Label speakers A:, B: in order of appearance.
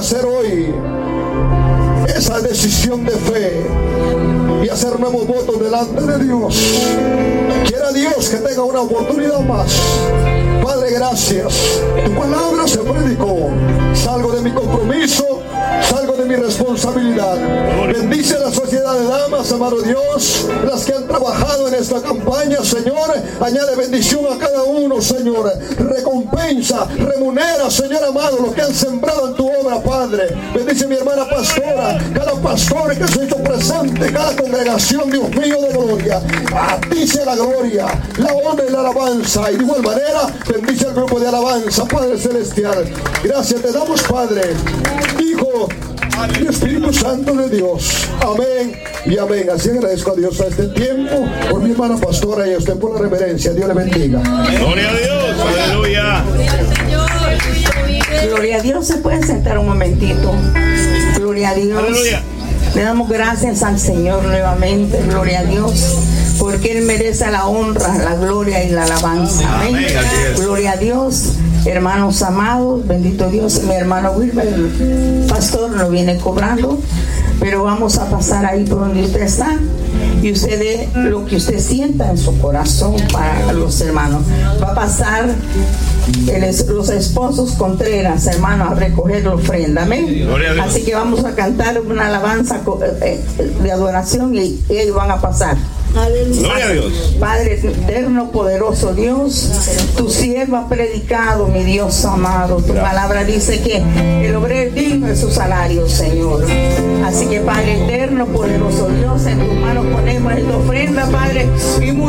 A: hacer hoy esa decisión de fe y hacer nuevos votos delante de Dios. Quiera Dios que tenga una oportunidad más. Padre, gracias. Tu palabra se predicó. Salgo de mi compromiso, salgo de mi responsabilidad. Bendice a la sociedad de damas, amado Dios, las que han trabajado en esta campaña, Señor. Añade bendición a cada uno, Señor. Recompensa, remunera, Señor amado, lo que han sembrado en tu obra, Padre. Bendice a mi hermana pastora, cada pastor que se ha hecho presente, cada congregación, Dios mío de gloria. A ti sea la gloria, la honra y la alabanza. Y de igual manera, bendice al grupo de alabanza, Padre Celestial. Gracias te damos, Padre, Hijo y Espíritu Santo de Dios. Amén y amén. Así agradezco a Dios a este tiempo, por mi hermana pastora y a usted por la reverencia. Dios le bendiga.
B: Gloria a Dios, aleluya.
C: Gloria a Dios. Se puede sentar un momentito. Gloria a Dios.
B: Aleluya.
C: Le damos gracias al Señor nuevamente. Gloria a Dios, porque Él merece la honra, la gloria y la alabanza. Amén. Gloria a Dios. Hermanos amados, bendito Dios. Mi hermano Wilber, el pastor, lo viene cobrando, pero vamos a pasar ahí por donde usted está y usted dé lo que usted sienta en su corazón para los hermanos. Va a pasar los esposos Contreras, hermanos, a recoger la ofrenda. Amén. Así que vamos a cantar una alabanza de adoración y ellos van a pasar.
B: Gloria a Dios.
C: Padre eterno, poderoso Dios, tu siervo ha predicado, mi Dios amado. Tu palabra dice que el obrero es digno de su salario, Señor. Así que Padre eterno, poderoso Dios, en tus manos ponemos esta ofrenda, Padre, y